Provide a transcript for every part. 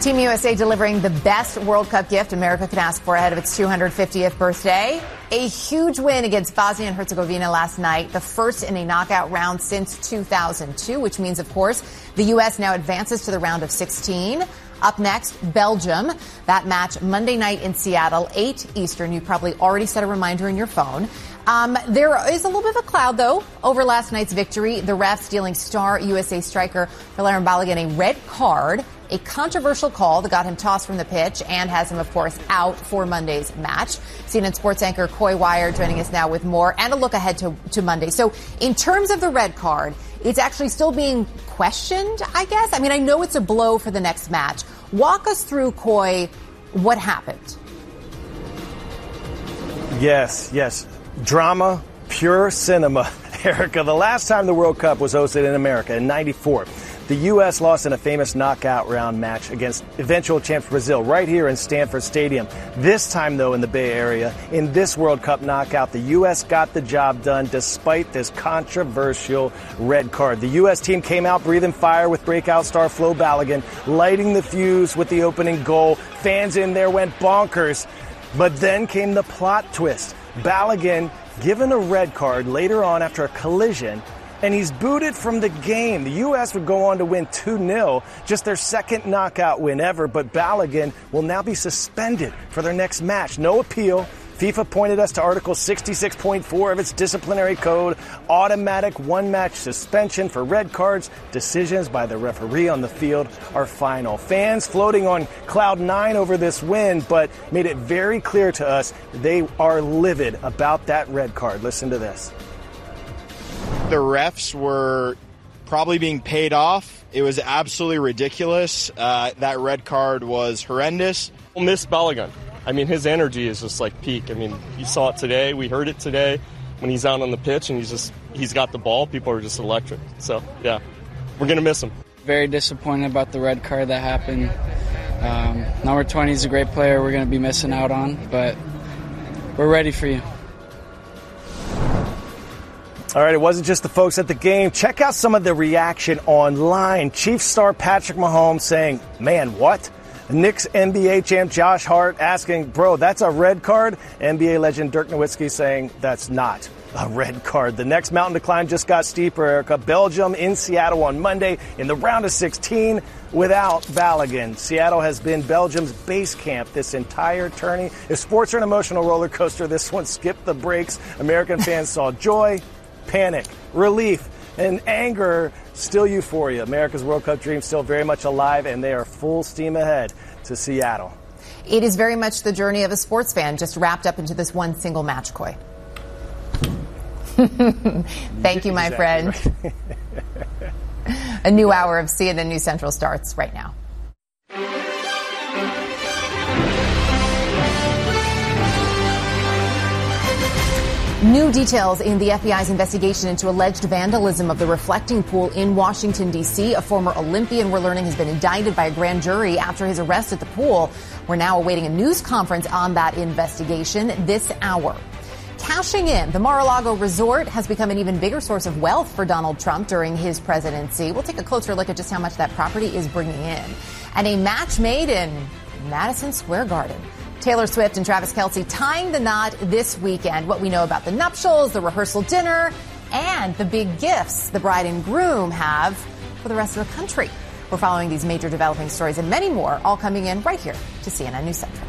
Team USA delivering the best World Cup gift America could ask for ahead of its 250th birthday. A huge win against Bosnia and Herzegovina last night, the first in a knockout round since 2002, which means, of course, the U.S. now advances to the round of 16. Up next, Belgium. That match Monday night in Seattle, 8 Eastern. You probably already set a reminder in your phone. There is a little bit of a cloud, though, over last night's victory. The refs dealing star USA striker Valérien Balogun a red card, a controversial call that got him tossed from the pitch and has him, of course, out for Monday's match. CNN sports anchor Coy Wire joining us now with more and a look ahead to Monday. So in terms of the red card, it's actually still being questioned, I guess. I mean, I know it's a blow for the next match. Walk us through, Coy, what happened. Yes. Drama, pure cinema. Erica, the last time the World Cup was hosted in America in '94, the U.S. lost in a famous knockout round match against eventual champs Brazil right here in Stanford Stadium. This time, though, in the Bay Area, in this World Cup knockout, the U.S. got the job done despite this controversial red card. The U.S. team came out breathing fire with breakout star Flo Balogun, lighting the fuse with the opening goal. Fans in there went bonkers. But then came the plot twist. Balogun given a red card later on after a collision, and he's booted from the game. The U.S. would go on to win 2-0, just their second knockout win ever, but Balogun will now be suspended for their next match. No appeal. FIFA pointed us to Article 66.4 of its disciplinary code, automatic one-match suspension for red cards. Decisions by the referee on the field are final. Fans floating on cloud 9 over this win, but made it very clear to us they are livid about that red card. Listen to this. The refs were probably being paid off. It was absolutely ridiculous. That red card was horrendous. We'll miss Balogun. I mean, his energy is just like peak. I mean, you saw it today. We heard it today when he's out on the pitch and he's got the ball. People are just electric. So, yeah, we're going to miss him. Very disappointed about the red card that happened. Number 20 is a great player we're going to be missing out on, but we're ready for you. All right, it wasn't just the folks at the game. Check out some of the reaction online. Chiefs star Patrick Mahomes saying, man, what? Knicks NBA champ Josh Hart asking, bro, that's a red card? NBA legend Dirk Nowitzki saying that's not a red card. The next mountain to climb just got steeper, Erica. Belgium in Seattle on Monday in the round of 16 without Balogun. Seattle has been Belgium's base camp this entire tourney. If sports are an emotional roller coaster, this one skipped the brakes. American fans saw joy, panic, relief, and anger, still euphoria. America's World Cup dream still very much alive, and they are full steam ahead to Seattle. It is very much the journey of a sports fan, just wrapped up into this one single match, Coy. Thank you, my friend. Right. A new hour of CNN News Central starts right now. New details in the FBI's investigation into alleged vandalism of the reflecting pool in Washington, D.C. A former Olympian, we're learning, has been indicted by a grand jury after his arrest at the pool. We're now awaiting a news conference on that investigation this hour. Cashing in, the Mar-a-Lago resort has become an even bigger source of wealth for Donald Trump during his presidency. We'll take a closer look at just how much that property is bringing in. And a match made in Madison Square Garden. Taylor Swift and Travis Kelce tying the knot this weekend. What we know about the nuptials, the rehearsal dinner, and the big gifts the bride and groom have for the rest of the country. We're following these major developing stories and many more, all coming in right here to CNN News Central.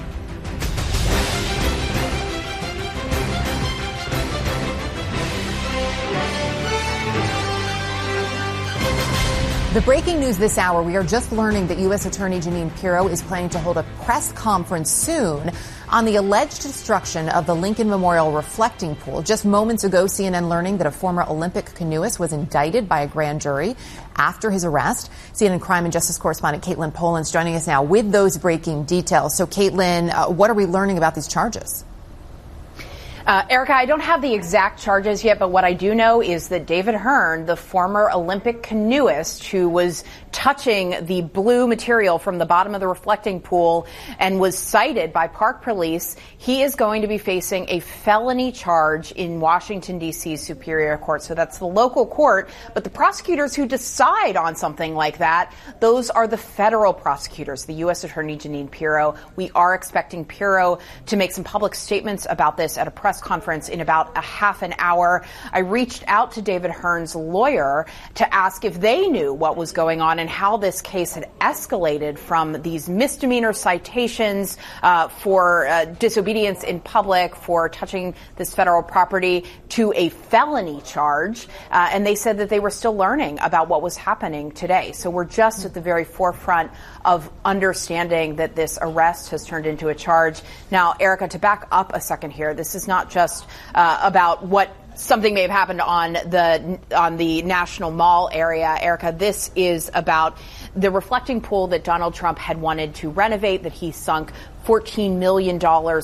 The breaking news this hour, we are just learning that U.S. Attorney Jeanine Pirro is planning to hold a press conference soon on the alleged destruction of the Lincoln Memorial reflecting pool. Just moments ago, CNN learning that a former Olympic canoeist was indicted by a grand jury after his arrest. CNN crime and justice correspondent Caitlin Poland's joining us now with those breaking details. So, Caitlin, what are we learning about these charges? Erica, I don't have the exact charges yet, but what I do know is that David Hearn, the former Olympic canoeist who was touching the blue material from the bottom of the reflecting pool and was cited by park police, he is going to be facing a felony charge in Washington, D.C. Superior Court. So that's the local court. But the prosecutors who decide on something like that, those are the federal prosecutors, the U.S. Attorney Jeanine Pirro. We are expecting Pirro to make some public statements about this at a press conference in about a half an hour. I reached out to David Hearn's lawyer to ask if they knew what was going on and how this case had escalated from these misdemeanor citations for disobedience in public, for touching this federal property, to a felony charge. And they said that they were still learning about what was happening today. So we're just at the very forefront of understanding that this arrest has turned into a charge. Now, Erica, to back up a second here, this is not just about what something may have happened on the National Mall area. Erica, this is about the reflecting pool that Donald Trump had wanted to renovate, that he sunk $14 million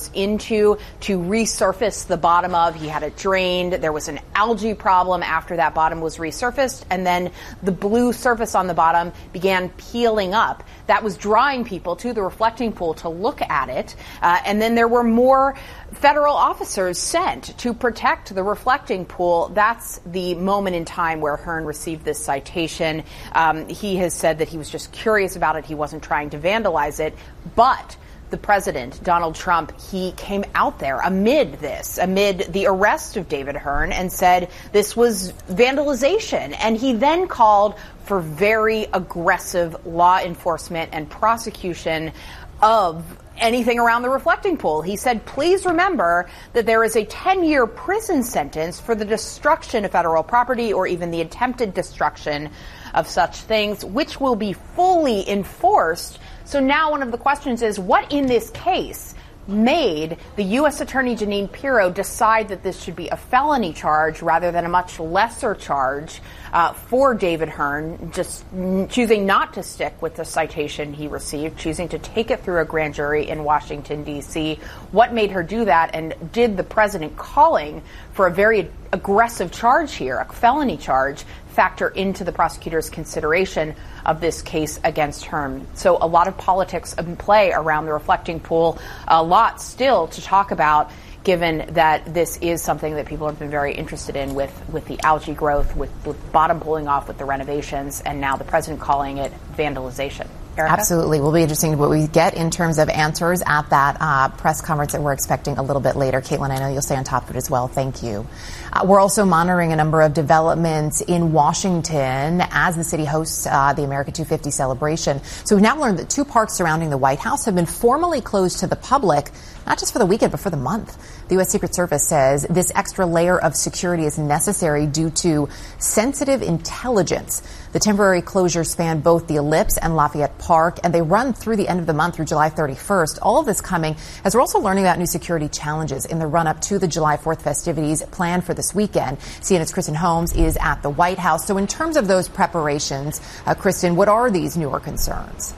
into to resurface the bottom of. He had it drained. There was an algae problem after that bottom was resurfaced, and then the blue surface on the bottom began peeling up. That was drawing people to the reflecting pool to look at it, and then there were more federal officers sent to protect the reflecting pool. That's the moment in time where Hearn received this citation. He has said that he was just curious about it. He wasn't trying to vandalize it, but the president, Donald Trump, he came out there amid the arrest of David Hearn, and said this was vandalization. And he then called for very aggressive law enforcement and prosecution of anything around the reflecting pool. He said, please remember that there is a 10-year prison sentence for the destruction of federal property or even the attempted destruction of such things, which will be fully enforced. So now one of the questions is, what in this case made the U.S. Attorney Jeanine Pirro decide that this should be a felony charge rather than a much lesser charge for David Hearn, just choosing not to stick with the citation he received, choosing to take it through a grand jury in Washington, D.C.? What made her do that? And did the president calling for a very aggressive charge here, a felony charge, factor into the prosecutor's consideration of this case against Hearn? So a lot of politics in play around the reflecting pool, a lot still to talk about, given that this is something that people have been very interested in with the algae growth, with bottom pulling off with the renovations, and now the president calling it vandalization. Erica? Absolutely. Will be interesting what we get in terms of answers at that press conference that we're expecting a little bit later. Caitlin, I know you'll stay on top of it as well. Thank you. We're also monitoring a number of developments in Washington as the city hosts the America 250 celebration. So we've now learned that 2 parks surrounding the White House have been formally closed to the public, not just for the weekend, but for the month. The U.S. Secret Service says this extra layer of security is necessary due to sensitive intelligence. The temporary closures span both the Ellipse and Lafayette Park, and they run through the end of the month, through July 31st. All of this coming as we're also learning about new security challenges in the run-up to the July 4th festivities planned for this weekend. CNN's Kristen Holmes is at the White House. So in terms of those preparations, Kristen, what are these newer concerns?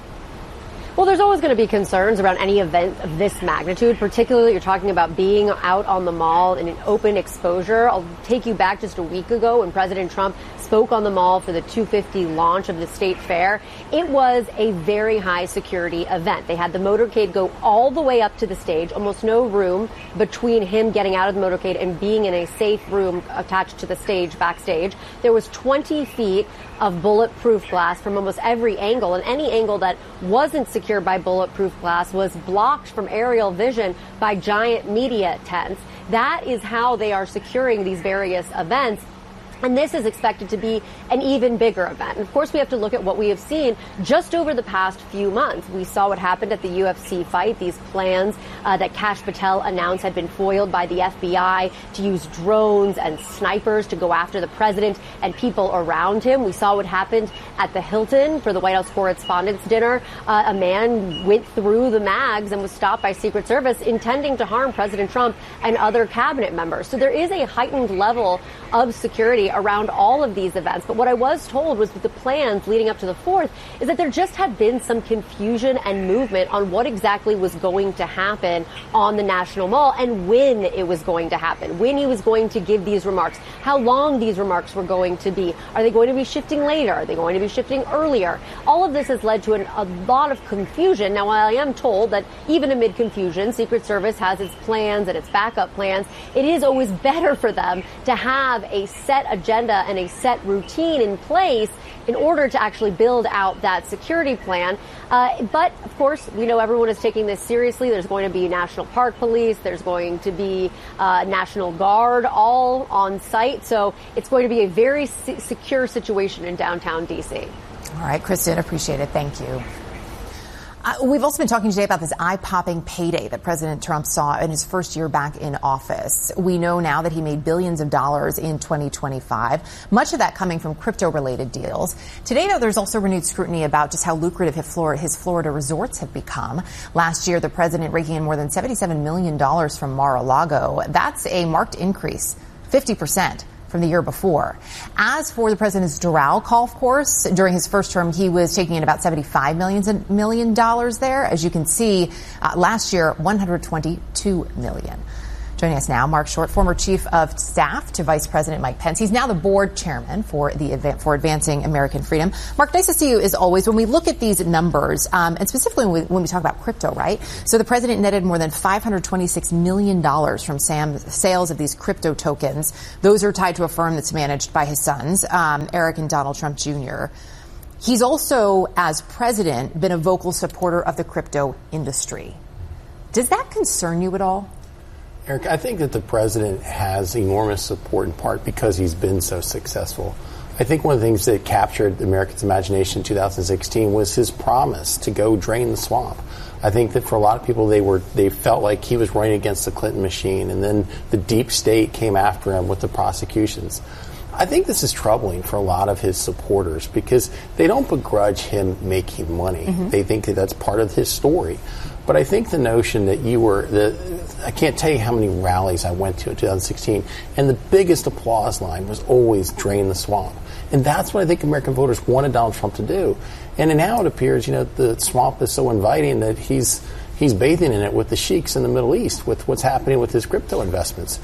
Well, there's always going to be concerns around any event of this magnitude, particularly you're talking about being out on the mall in an open exposure. I'll take you back just a week ago when President Trump spoke on the mall for the 250 launch of the state fair. It was a very high security event. They had the motorcade go all the way up to the stage, almost no room between him getting out of the motorcade and being in a safe room attached to the stage backstage. There was 20 feet of bulletproof glass from almost every angle, and any angle that wasn't secured by bulletproof glass was blocked from aerial vision by giant media tents. That is how they are securing these various events. And this is expected to be an even bigger event. And of course, we have to look at what we have seen just over the past few months. We saw what happened at the UFC fight. These plans that Kash Patel announced had been foiled by the FBI to use drones and snipers to go after the president and people around him. We saw what happened at the Hilton for the White House Correspondents' Dinner. A man went through the mags and was stopped by Secret Service intending to harm President Trump and other cabinet members. So there is a heightened level of security security around all of these events. But what I was told was that the plans leading up to the 4th is that there just had been some confusion and movement on what exactly was going to happen on the National Mall and when it was going to happen, when he was going to give these remarks, how long these remarks were going to be. Are they going to be shifting later? Are they going to be shifting earlier? All of this has led to a lot of confusion. Now, while I am told that even amid confusion, Secret Service has its plans and its backup plans, it is always better for them to have a set agenda and a set routine in place in order to actually build out that security plan. But, of course, we know everyone is taking this seriously. There's going to be National Park Police. There's going to be National Guard all on site. So it's going to be a very secure situation in downtown D.C. All right, Kristen, appreciate it. Thank you. We've also been talking today about this eye-popping payday that President Trump saw in his first year back in office. We know now that he made billions of dollars in 2025, much of that coming from crypto-related deals. Today, though, there's also renewed scrutiny about just how lucrative his Florida resorts have become. Last year, the president raking in more than $77 million from Mar-a-Lago. That's a marked increase, 50%. From the year before. As for the president's Doral golf course, during his first term, he was taking in about $75 million there. As you can see, last year, $122 million. Joining us now, Mark Short, former chief of staff to Vice President Mike Pence. He's now the board chairman for Advancing American Freedom. Mark, nice to see you as always. When we look at these numbers, and specifically when we talk about crypto, right? So the president netted more than $526 million from sales of these crypto tokens. Those are tied to a firm that's managed by his sons, Eric and Donald Trump Jr. He's also, as president, been a vocal supporter of the crypto industry. Does that concern you at all? Eric, I think that the president has enormous support in part because he's been so successful. I think one of the things that captured Americans' imagination in 2016 was his promise to go drain the swamp. I think that for a lot of people, they felt like he was running against the Clinton machine, and then the deep state came after him with the prosecutions. I think this is troubling for a lot of his supporters because they don't begrudge him making money. Mm-hmm. They think that that's part of his story. But I think the notion that I can't tell you how many rallies I went to in 2016, and the biggest applause line was always drain the swamp. And that's what I think American voters wanted Donald Trump to do. And now it appears, the swamp is so inviting that he's bathing in it with the sheiks in the Middle East, with what's happening with his crypto investments.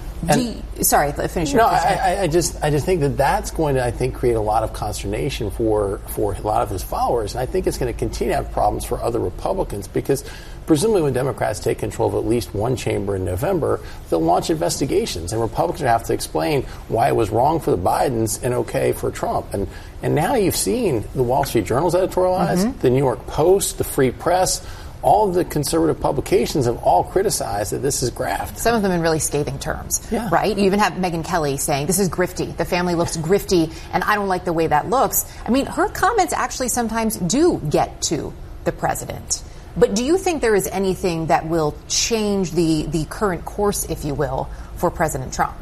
Sorry, finish your question. I just think that's going to, I think, create a lot of consternation for a lot of his followers. And I think it's going to continue to have problems for other Republicans because presumably when Democrats take control of at least one chamber in November, they'll launch investigations. And Republicans have to explain why it was wrong for the Bidens and okay for Trump. And now you've seen the Wall Street Journal's editorialized, the New York Post, the Free Press. All of the conservative publications have all criticized that this is graft. Some of them in really scathing terms, right? You even have Megyn Kelly saying, this is grifty. The family looks grifty, and I don't like the way that looks. I mean, her comments actually sometimes do get to the president. But do you think there is anything that will change the current course, if you will, for President Trump?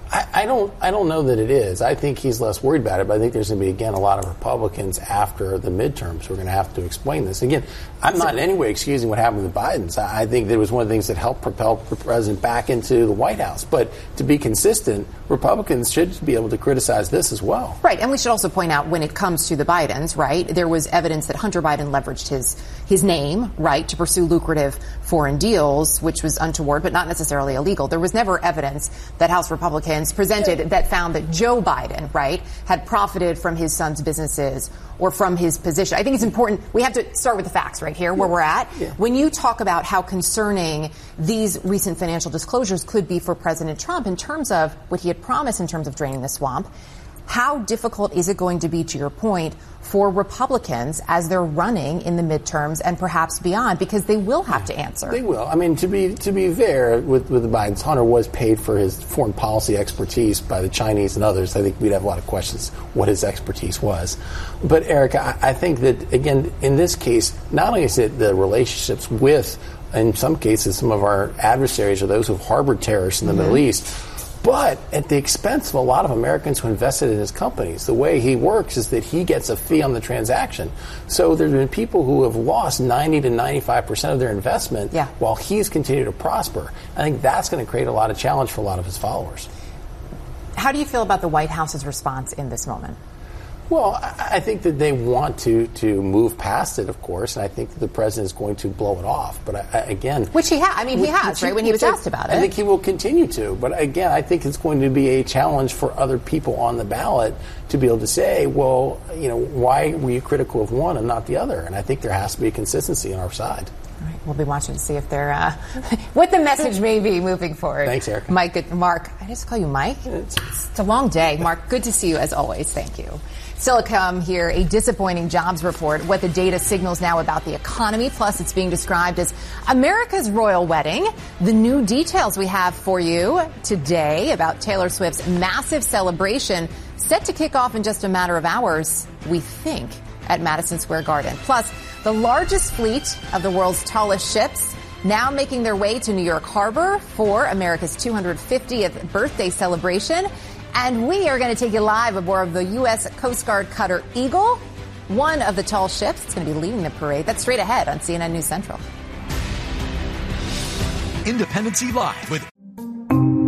I don't know that it is. I think he's less worried about it, but I think there's going to be, again, a lot of Republicans after the midterms who are going to have to explain this. Again, I'm not in any way excusing what happened with Bidens. I think that it was one of the things that helped propel the president back into the White House. But to be consistent, Republicans should be able to criticize this as well. Right, and we should also point out when it comes to the Bidens, right, there was evidence that Hunter Biden leveraged his name, right, to pursue lucrative foreign deals, which was untoward but not necessarily illegal. There was never evidence that House Republicans presented that found that Joe Biden, right, had profited from his son's businesses or from his position. I think it's important. We have to start with the facts right here, where we're at. Yeah. When you talk about how concerning these recent financial disclosures could be for President Trump in terms of what he had promised in terms of draining the swamp, how difficult is it going to be, to your point, for Republicans as they're running in the midterms and perhaps beyond, because they will have to answer? They will. I mean, to be fair with the Bidens, Hunter was paid for his foreign policy expertise by the Chinese and others. I think we'd have a lot of questions what his expertise was. But, Eric, I think that, again, in this case, not only is it the relationships with, in some cases, some of our adversaries or those who have harbored terrorists in the Middle East, but at the expense of a lot of Americans who invested in his companies. The way he works is that he gets a fee on the transaction. So there's been people who have lost 90 to 95% of their investment while he's continued to prosper. I think that's going to create a lot of challenge for a lot of his followers. How do you feel about the White House's response in this moment? Well, I think that they want to move past it, of course, and I think that the president is going to blow it off. But again... Which he has. I mean, he has, right, when he was asked about it. I think he will continue to. But again, I think it's going to be a challenge for other people on the ballot to be able to say, well, why were you critical of one and not the other? And I think there has to be a consistency on our side. All right, we'll be watching to see if they're what the message may be moving forward. Thanks, Eric. Mark, I just call you Mike. It's a long day. Mark, good to see you as always. Thank you. Still to come here, a disappointing jobs report, what the data signals now about the economy, plus it's being described as America's royal wedding. The new details we have for you today about Taylor Swift's massive celebration set to kick off in just a matter of hours, we think, at Madison Square Garden. Plus, the largest fleet of the world's tallest ships now making their way to New York Harbor for America's 250th birthday celebration. And we are going to take you live aboard the U.S. Coast Guard cutter Eagle, one of the tall ships. It's going to be leading the parade. That's straight ahead on CNN News Central. Independency Live with